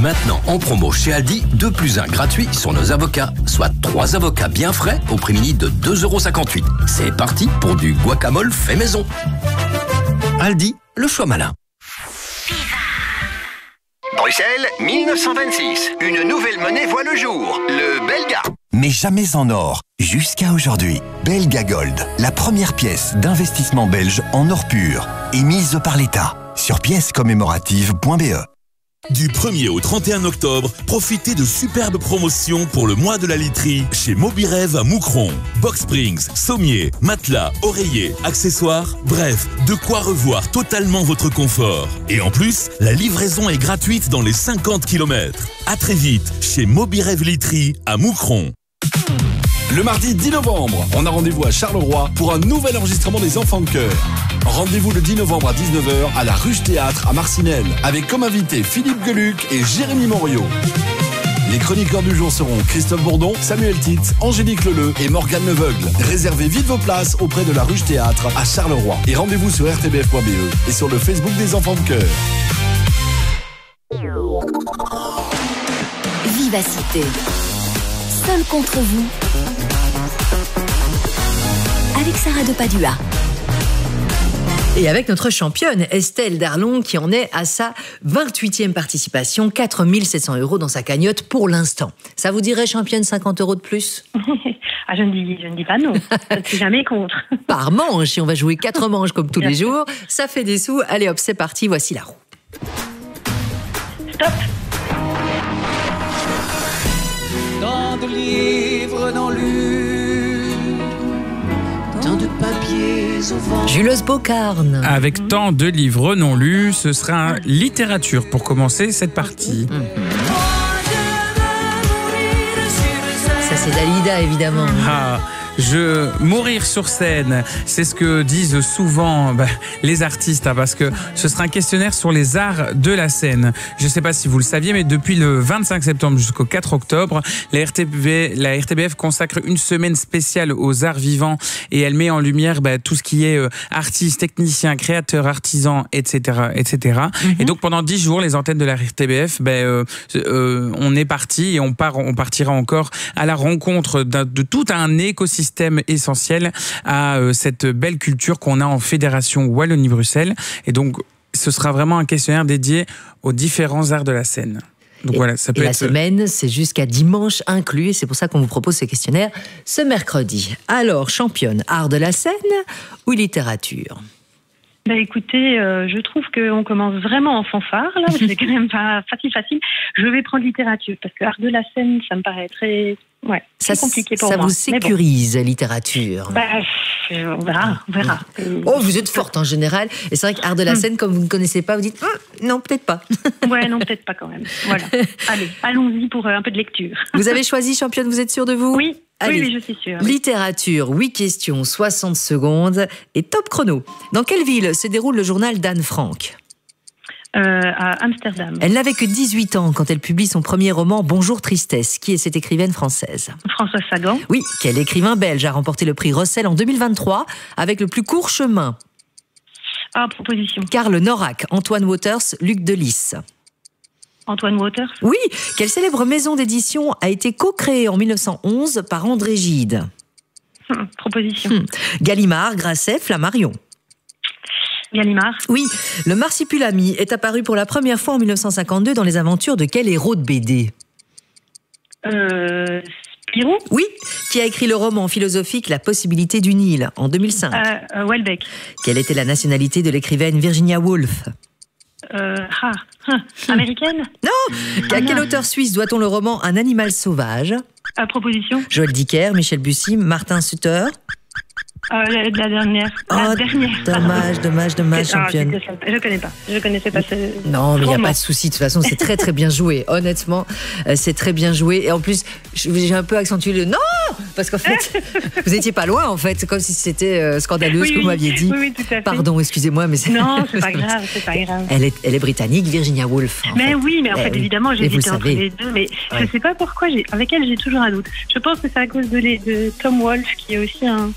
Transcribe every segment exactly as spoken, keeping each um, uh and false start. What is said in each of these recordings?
Maintenant, en promo chez Aldi, deux plus un gratuit sur nos avocats. Soit trois avocats bien frais au prix mini de deux euros cinquante-huit. C'est parti pour du guacamole fait maison. Aldi, le choix malin. Bruxelles, mille neuf cent vingt-six. Une nouvelle monnaie voit le jour, le Belga. Mais jamais en or, jusqu'à aujourd'hui. Belga Gold, la première pièce d'investissement belge en or pur, émise par l'État. Sur pièces commémoratives point b e. Du premier au trente et un octobre, profitez de superbes promotions pour le mois de la literie chez Mobirêve à Moucron. Box Springs, sommiers, matelas, oreillers, accessoires, bref, de quoi revoir totalement votre confort. Et en plus, la livraison est gratuite dans les cinquante kilomètres. À très vite chez Mobirêve Literie à Moucron. Le mardi dix novembre, on a rendez-vous à Charleroi pour un nouvel enregistrement des Enfants de Chœur. Rendez-vous le dix novembre à dix-neuf heures à la Ruche Théâtre à Marcinelle, avec comme invités Philippe Geluc et Jérémy Morio. Les chroniqueurs du jour seront Christophe Bourdon, Samuel Titz, Angélique Leleu et Morgane Leveugle. Réservez vite vos places auprès de la Ruche Théâtre à Charleroi. Et rendez-vous sur r t b f point b e et sur le Facebook des Enfants de Chœur. Vivacité. Seul contre vous. Avec Sarah de Padua. Et avec notre championne Estelle Darlon qui en est à sa vingt-huitième participation, quatre mille sept cents euros dans sa cagnotte pour l'instant. Ça vous dirait, championne, cinquante euros de plus? Ah, je ne dis, je ne dis pas non. Je ne suis jamais contre. Par manche, et on va jouer quatre manches comme tous les jours. Ça fait des sous. Allez hop, c'est parti, voici la roue. Stop. Tant de livres non lus, tant de papiers au vent. Jules Bocarne. Avec tant de livres non lus, ce sera littérature pour commencer cette partie. Mmh. Ça, c'est Dalida, évidemment. Ah. Je mourir sur scène, c'est ce que disent souvent bah, les artistes, hein, parce que ce sera un questionnaire sur les arts de la scène. Je ne sais pas si vous le saviez, mais depuis le vingt-cinq septembre jusqu'au quatre octobre, la R T B, la R T B F consacre une semaine spéciale aux arts vivants et elle met en lumière bah, tout ce qui est euh, artistes, techniciens, créateurs, artisans, et cetera, et cetera. Mm-hmm. Et donc pendant dix jours, les antennes de la R T B F, bah, euh, euh, on est parti et on part, on partira encore à la rencontre de tout un écosystème essentiel à euh, cette belle culture qu'on a en Fédération Wallonie-Bruxelles. Et donc, ce sera vraiment un questionnaire dédié aux différents arts de la scène. Donc et, voilà, ça peut et être... la semaine, c'est jusqu'à dimanche inclus. Et c'est pour ça qu'on vous propose ce questionnaire ce mercredi. Alors, championne, art de la scène ou littérature ? Bah écoutez, euh, je trouve qu'on commence vraiment en fanfare, là. C'est quand même pas facile, facile. Je vais prendre littérature, parce que art de la scène, ça me paraît très... Ouais, ça, c'est compliqué pour ça moi. vous sécurise, bon. Littérature. Bah, on verra, on verra. Oh, vous êtes forte en général. Et c'est vrai qu'art de la scène, comme vous ne connaissez pas, vous dites hm, non, peut-être pas. Ouais, non, peut-être pas quand même. Voilà. Allez, allons-y pour un peu de lecture. Vous avez choisi, championne, vous êtes sûre de vous ? Oui. Allez. Oui, oui, je suis sûre. Littérature, huit questions, soixante secondes et top chrono. Dans quelle ville se déroule le journal d'Anne Frank ? Euh, à Amsterdam. Elle n'avait que dix-huit ans quand elle publie son premier roman Bonjour Tristesse. Qui est cette écrivaine française ? Françoise Sagan. Oui, quel écrivain belge a remporté le prix Rossel en deux mille vingt-trois avec le plus court chemin ? Ah, proposition. Karl Norack, Antoine Waters, Luc Delis. Antoine Waters. Oui, quelle célèbre maison d'édition a été co-créée en mille neuf cent onze par André Gide ? Hum, proposition. Hum. Gallimard, Grasset, Flammarion. Gallimard. Oui, le marsipulami est apparu pour la première fois en mille neuf cent cinquante-deux dans les aventures de quel héros de B D ? Euh, Spirou. Oui, qui a écrit le roman philosophique La possibilité du Nil en deux mille cinq. Euh, euh, Welbeck. Quelle était la nationalité de l'écrivaine Virginia Woolf ? Euh, ah, ah, américaine ? Non. À quel auteur suisse doit-on le roman Un animal sauvage ? À proposition. Joël Dicker, Michel Bussy, Martin Sutter. Euh, la, la dernière. La oh, dernière. Dommage, dommage, dommage, ah, championne. Je ne connais pas. Je connaissais pas ce. Non, mais il n'y a pas de souci. De toute façon, c'est très, très bien joué. Honnêtement, c'est très bien joué. Et en plus, j'ai un peu accentué le non, parce qu'en fait, vous étiez pas loin, en fait. C'est comme si c'était euh, scandaleux oui, ce que vous m'aviez dit. Oui, oui, tout à fait. Pardon, excusez-moi, mais c'est. Non, c'est pas grave, c'est pas grave. Elle est, elle est britannique, Virginia Woolf. Mais fait. oui, mais en eh fait, oui. évidemment, j'ai hésité entre les deux, mais ouais. je sais pas pourquoi. Avec elle, j'ai toujours un doute. Je pense que c'est à cause de, les, de Tom Wolfe, qui est aussi un.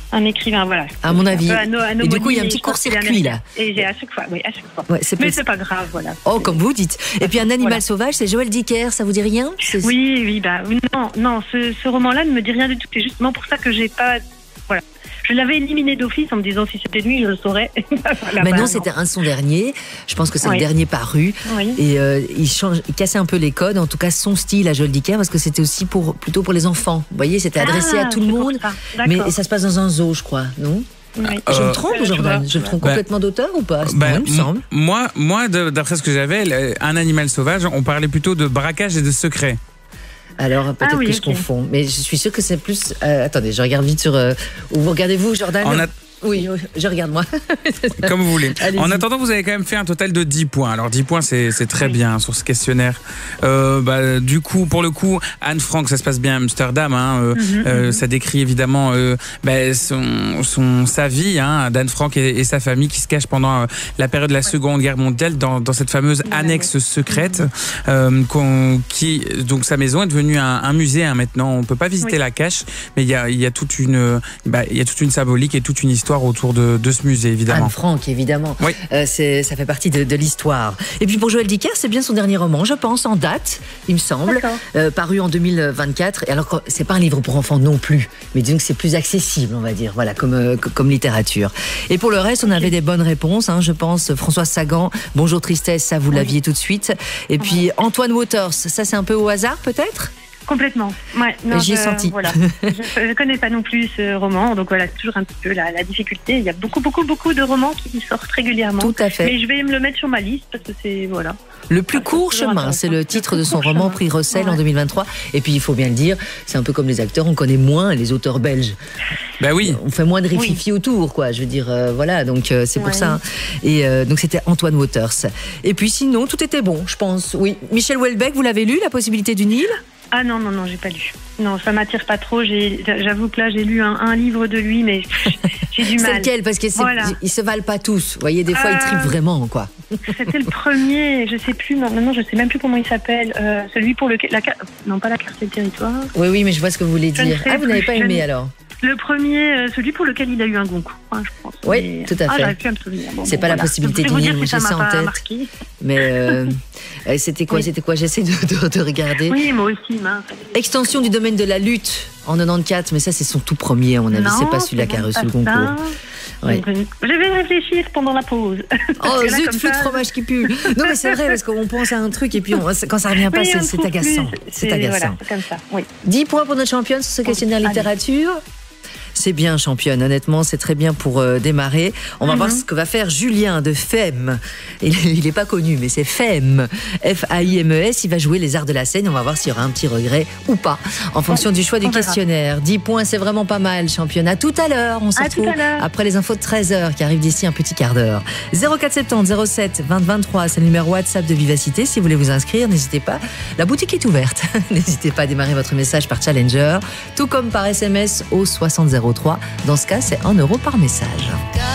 un écrivain, voilà. À mon avis. Ano, et du coup, il y a un petit court-circuit là. Et j'ai à chaque fois, oui, à chaque fois. Ouais, c'est mais possible. c'est pas grave, voilà. Oh, comme vous dites. Et puis un animal voilà. sauvage, c'est Joël Dicker, ça vous dit rien? C'est... Oui, oui, bah non, non, ce, ce roman-là ne me dit rien du tout. C'est justement pour ça que j'ai pas, voilà. Je l'avais éliminé d'office en me disant si c'était lui, je le saurais. Voilà, mais bah, non, non, c'était un son dernier. Je pense que c'est oui. le dernier paru. Oui. Et euh, il, change, il cassait un peu les codes, en tout cas son style à Joël Dicker, parce que c'était aussi pour, plutôt pour les enfants. Vous voyez, c'était adressé ah, à tout le monde. Mais et ça se passe dans un zoo, je crois, non? Oui. Je Euh, me trompe, Jordan? Je me trompe bah, complètement d'auteur ou pas? Bah, Non, il me semble. Moi, moi de- d'après ce que j'avais, un animal sauvage, on parlait plutôt de braquage et de secret. Alors peut-être ah oui, que je okay. confonds, mais je suis sûre que c'est plus. Euh, attendez, je regarde vite sur. Euh, où vous regardez vous, Jordan? On a... Oui, je regarde moi. Comme vous voulez. Allez-y. En attendant, vous avez quand même fait un total de dix points. Alors dix points, c'est, c'est très bien sur ce questionnaire. Euh, bah, du coup, pour le coup, Anne Frank, ça se passe bien à Amsterdam. Hein, euh, mm-hmm. euh, ça décrit évidemment euh, bah, son, son, sa vie hein, d'Anne Frank et, et sa famille qui se cachent pendant euh, la période de la Seconde Guerre mondiale dans, dans cette fameuse annexe secrète. Mm-hmm. euh, qu'on, qui, donc sa maison est devenue un, un musée hein, maintenant. On ne peut pas visiter oui. la cache, mais il y a, y, a toute une, bah, y a toute une symbolique et toute une histoire autour de, de ce musée, évidemment. Anne Frank, évidemment. Oui. Euh, c'est, ça fait partie de, de l'histoire. Et puis pour Joël Dicker, c'est bien son dernier roman, je pense, en date, il me semble, euh, paru en deux mille vingt-quatre. Et alors, c'est pas un livre pour enfants non plus, mais disons que c'est plus accessible, on va dire, voilà, comme, euh, comme littérature. Et pour le reste, on avait des bonnes réponses, hein, je pense. Françoise Sagan, Bonjour Tristesse, ça vous oui. l'aviez tout de suite. Et puis oui. Antoine Waters, ça c'est un peu au hasard peut-être ? Complètement. Ouais, non, J'y ai je, senti. Voilà. je ne connais pas non plus ce roman, donc voilà, c'est toujours un petit peu la, la difficulté. Il y a beaucoup, beaucoup, beaucoup de romans qui sortent régulièrement. Tout à fait. Mais je vais me le mettre sur ma liste parce que c'est voilà. Le plus court chemin, c'est le titre le de son roman chemin. Prix Russell ouais. en deux mille vingt-trois. Et puis il faut bien le dire, c'est un peu comme les acteurs, on connaît moins les auteurs belges. Ben oui. On fait moins de rififi oui. autour, quoi. Je veux dire, euh, voilà, donc euh, c'est pour ouais. ça. Hein. Et euh, donc c'était Antoine Waters. Et puis sinon, tout était bon, je pense. Oui. Michel Houellebecq, vous l'avez lu, La possibilité du Nil ? Ah non, non, non, j'ai pas lu. Non, ça m'attire pas trop. J'ai, j'avoue que là, j'ai lu un, un livre de lui, mais j'ai du mal. C'est lequel ? Parce qu'ils voilà. se valent pas tous. Vous voyez, des fois, euh, ils tripent vraiment, quoi. C'était le premier, je sais plus, maintenant, je sais même plus comment il s'appelle. Euh, celui pour lequel, la, non, pas la carte et le territoire. Oui, oui, mais je vois ce que vous voulez dire. Ah, vous n'avez pas aimé, alors ? Le premier, celui pour lequel il a eu un Goncourt, hein, je pense. Oui, mais... tout à fait. Ah, j'aurais pu me souvenir. Bon, c'est bon, pas voilà. la possibilité du Nil, j'ai ça en tête. Marqué. Mais euh, c'était quoi, oui. c'était quoi J'essaie de, de, de regarder. Oui, moi aussi. Mince. Extension du domaine de la lutte en quatre-vingt-quatorze, mais ça c'est son tout premier, à mon avis. Non, c'est pas celui-là qui a reçu le Goncourt. Ouais. Je vais réfléchir pendant la pause. Oh zut, là, flûte ça... fromage qui pue. Non mais c'est vrai parce qu'on pense à un truc et puis on, quand ça revient pas, oui, c'est, c'est agaçant. C'est, c'est agaçant. Voilà, c'est comme ça. Oui. dix points pour notre championne sur ce questionnaire oh, littérature. Allez. C'est bien, championne. Honnêtement, c'est très bien pour euh, démarrer. On va mm-hmm. voir ce que va faire Julien de F E M. Il n'est pas connu, mais c'est F E M. F A I M E S. Il va jouer les arts de la scène. On va voir s'il y aura un petit regret ou pas, en fonction du choix du questionnaire. dix points, c'est vraiment pas mal, championne. À tout à l'heure. On se retrouve après les infos de treize heures qui arrivent d'ici un petit quart d'heure. zéro quatre soixante-dix zéro sept vingt vingt-trois, c'est le numéro WhatsApp de Vivacité. Si vous voulez vous inscrire, n'hésitez pas. La boutique est ouverte. N'hésitez pas à démarrer votre message par Challenger, tout comme par S M S au soixante zéro trois. Dans ce cas, c'est un euro par message.